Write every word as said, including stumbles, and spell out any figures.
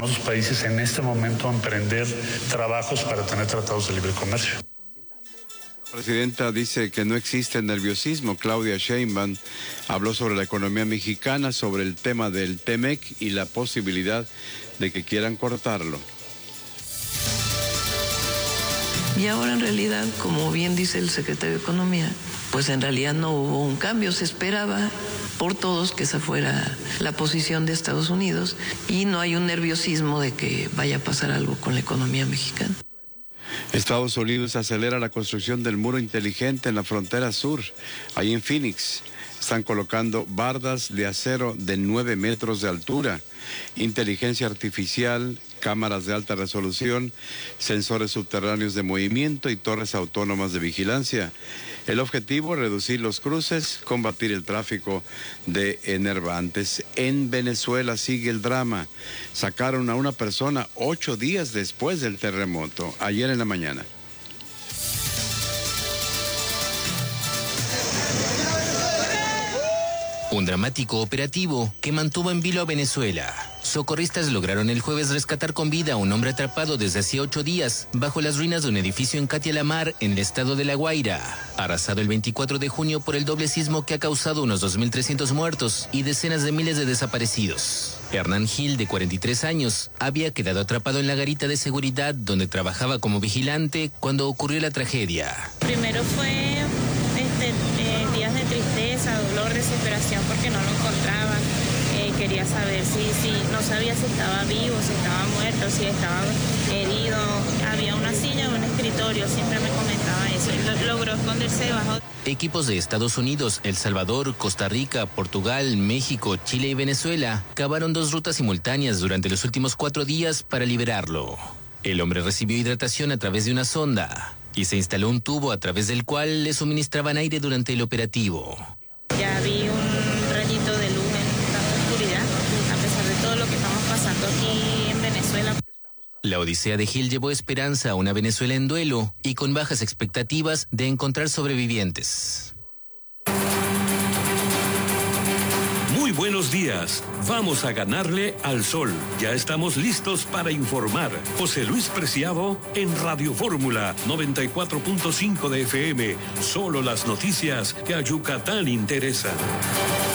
con otros países en este momento a emprender trabajos para tener tratados de libre comercio. La presidenta dice que no existe nerviosismo. Claudia Sheinbaum habló sobre la economía mexicana, sobre el tema del T-M E C y la posibilidad de que quieran cortarlo. Y ahora en realidad, como bien dice el secretario de Economía, pues en realidad no hubo un cambio. Se esperaba por todos que esa fuera la posición de Estados Unidos y no hay un nerviosismo de que vaya a pasar algo con la economía mexicana. Estados Unidos acelera la construcción del muro inteligente en la frontera sur, ahí en Phoenix. Están colocando bardas de acero de nueve metros de altura, inteligencia artificial, cámaras de alta resolución, sensores subterráneos de movimiento y torres autónomas de vigilancia. El objetivo, reducir los cruces, combatir el tráfico de enervantes. En Venezuela sigue el drama. Sacaron a una persona ocho días después del terremoto, ayer en la mañana. Un dramático operativo que mantuvo en vilo a Venezuela. Socorristas lograron el jueves rescatar con vida a un hombre atrapado desde hacía ocho días bajo las ruinas de un edificio en Catia-La-Mar, en el estado de La Guaira, arrasado el veinticuatro de junio por el doble sismo que ha causado unos dos mil trescientos muertos y decenas de miles de desaparecidos. Hernán Gil, de cuarenta y tres años, había quedado atrapado en la garita de seguridad donde trabajaba como vigilante cuando ocurrió la tragedia. Primero fue este, eh, días de tristeza, dolor, desesperación porque no lo encontraban. Eh, quería saber si, si, no sabía si estaba vivo, si estaba muerto, si estaba herido. Había una silla o un escritorio, siempre me comentaba eso. Y lo, logró esconderse debajo. Equipos de Estados Unidos, El Salvador, Costa Rica, Portugal, México, Chile y Venezuela cavaron dos rutas simultáneas durante los últimos cuatro días para liberarlo. El hombre recibió hidratación a través de una sonda y se instaló un tubo a través del cual le suministraban aire durante el operativo. Ya vi un rayito de luz en tanta oscuridad, a pesar de todo lo que estamos pasando aquí en Venezuela. La odisea de Gil llevó esperanza a una Venezuela en duelo y con bajas expectativas de encontrar sobrevivientes. Muy buenos días. Vamos a ganarle al sol. Ya estamos listos para informar. José Luis Preciado en Radio Fórmula noventa y cuatro punto cinco de F M. Solo las noticias que a Yucatán interesan.